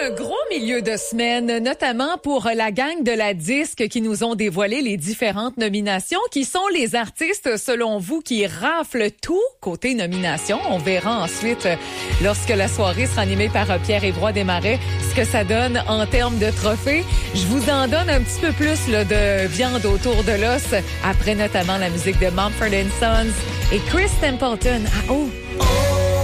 un gros milieu de semaine, notamment pour la gang de la disque qui nous ont dévoilé les différentes nominations. Qui sont les artistes, selon vous, qui raflent tout côté nomination? On verra ensuite, lorsque la soirée sera animée par Pierre-Évroy Desmarais, ce que ça donne en termes de trophées. Je vous en donne un petit peu plus là, de viande autour de l'os, après notamment la musique de Mumford & Sons et Chris Templeton. Ah, oh!